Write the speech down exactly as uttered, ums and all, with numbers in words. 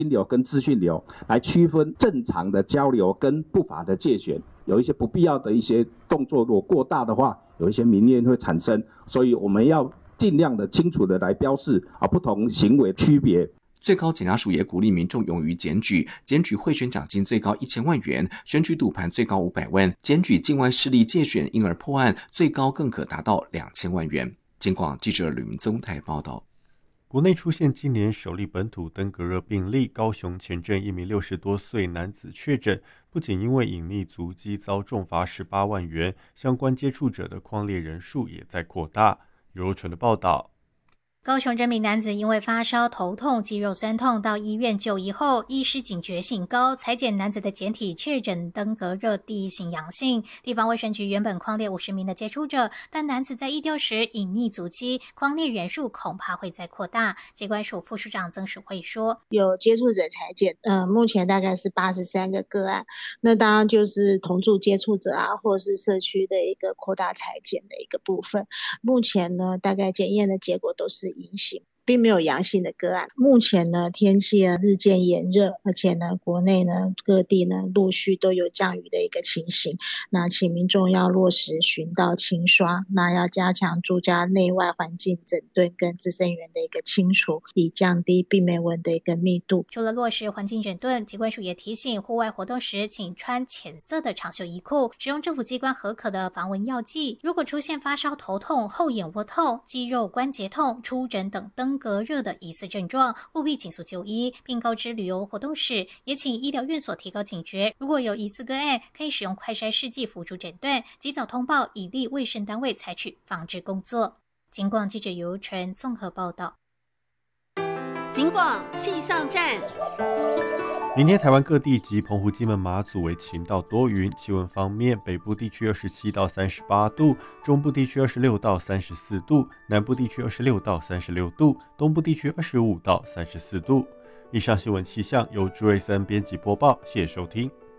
金流跟资讯流来区分正常的交流跟不法的借选，有一些不必要的一些动作，如果过大的话，有一些民怨会产生，所以我们要尽量的清楚的来标示啊不同行为区别。 最高检察署也鼓励民众勇于检举，检举贿选奖金最高一千万元，选举赌盘最高五百万，检举境外势力借选因而破案，最高更可达到两千万元。警广记者吕明宗台报道。 国内出现今年首例本土登革热病例，高雄前镇一名六十多岁男子确诊，不仅因为隐匿足迹遭重罚十八万元，相关接触者的匡列人数也在扩大。尤若纯的报道。 高雄这名男子因为发烧、头痛、肌肉酸痛到医院就医后，医师警觉性高，采检男子的检体确诊登革热第一型阳性。地方卫生局原本匡列五十名的接触者，但男子在疫调时隐匿足迹，匡列人数恐怕会再扩大。疾管署副署长曾淑慧说， 有接触者采检，呃，目前大概是八十三个个案，那当然就是同住接触者啊，或是社区的一个扩大采检的一个部分。目前呢，大概检验的结果都是阴性，并没有阳性的个案。目前呢，天气啊日渐炎热，而且呢，国内呢各地呢陆续都有降雨的一个情形。那请民众要落实巡倒清刷，那要加强住家内外环境整顿跟滋生源的一个清除，以降低病媒蚊的一个密度。 除了落实环境整顿，疾管署也提醒，户外活动时请穿浅色的长袖衣裤，使用政府机关核可的防蚊药剂。如果出现发烧、头痛、后眼窝痛、肌肉关节痛、出疹等登革热的疑似症状，务必尽速就医，并告知旅游活动史，也请医疗院所提高警觉。如果有疑似个案，可以使用快筛试剂辅助诊断，及早通报，以利卫生单位采取防治工作。警广记者尤纯综合报道。 警广气象站。 明天台湾各地及澎湖、金门、马祖为晴到多云。气温方面，北部地区二十七到三十八度，中部地区二十六到三十四度，南部地区二十六到三十六度，东部地区二十五到三十四度。以上新闻气象由朱瑞森编辑播报，谢谢收听。